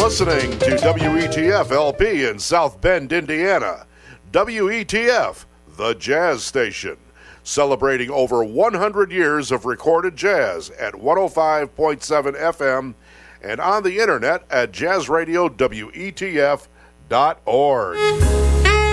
listening to WETF LP in South Bend, Indiana. WETF, the jazz station, celebrating over 100 years of recorded jazz at 105.7 FM and on the internet at jazzradiowetf.org.